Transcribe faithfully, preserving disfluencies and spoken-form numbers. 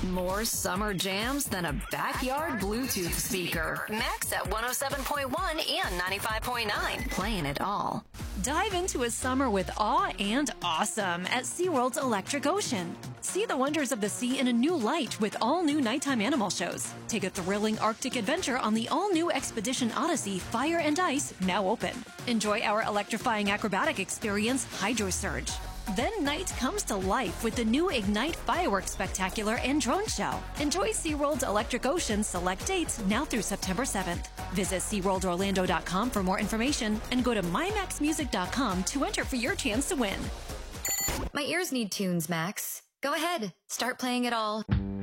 More summer jams than a backyard Bluetooth speaker. Max at one oh seven point one and ninety-five point nine. Playing it all. Dive into a summer with awe and awesome at SeaWorld's Electric Ocean. See the wonders of the sea in a new light with all new nighttime animal shows. Take a thrilling Arctic adventure on the all-new Expedition Odyssey Fire and Ice, now open. Enjoy our electrifying acrobatic experience, Hydro Surge. Then night comes to life with the new Ignite Fireworks Spectacular and Drone Show. Enjoy SeaWorld's Electric Ocean select dates now through September seventh. Visit SeaWorld Orlando dot com for more information and go to My Max Music dot com to enter for your chance to win. My ears need tunes, Max. Go ahead, start playing it all.